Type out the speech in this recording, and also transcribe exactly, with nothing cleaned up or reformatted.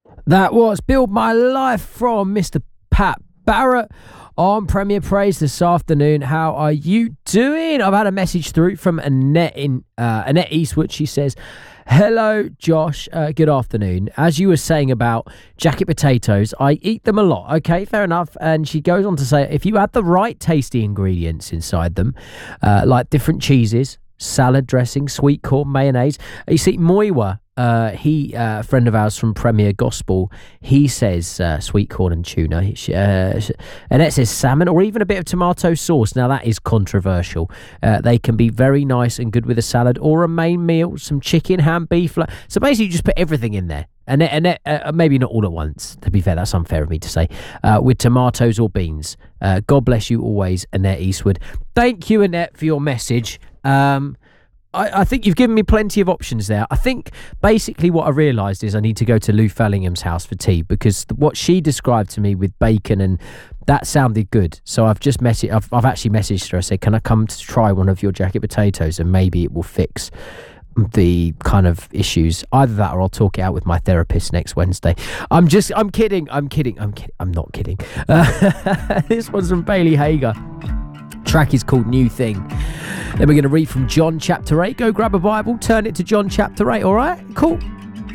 That was Build My Life from Mister Pat Barrett on Premier Praise this afternoon. How are you doing? I've had a message through from Annette in uh, Annette Eastwood. She says, hello, Josh. Uh, good afternoon. As you were saying about jacket potatoes, I eat them a lot. Okay, fair enough. And she goes on to say, if you add the right tasty ingredients inside them, uh, like different cheeses, salad dressing, sweet corn, mayonnaise. You see, Moiwa, uh, he, uh, a friend of ours from Premier Gospel, he says uh, sweet corn and tuna. She, uh, Annette says salmon or even a bit of tomato sauce. Now, that is controversial. Uh, they can be very nice and good with a salad or a main meal, some chicken, ham, beef. So basically, you just put everything in there. And, and uh, maybe not all at once. To be fair, that's unfair of me to say. Uh, with tomatoes or beans. Uh, God bless you always, Annette Eastwood. Thank you, Annette, for your message. Um, I, I think you've given me plenty of options there. I think basically what I realised is I need to go to Lou Fellingham's house for tea, because what she described to me with bacon and that sounded good. So I've just messaged. I've, I've actually messaged her. I said, "Can I come to try one of your jacket potatoes and maybe it will fix the kind of issues." Either that or I'll talk it out with my therapist next Wednesday. I'm just, I'm kidding. I'm kidding. I'm kidding. I'm not kidding. Uh, this one's from Bailey Hager. Track is called New Thing. Then we're going to read from John chapter eight. Go grab a Bible, turn it to John chapter eight. All right, cool.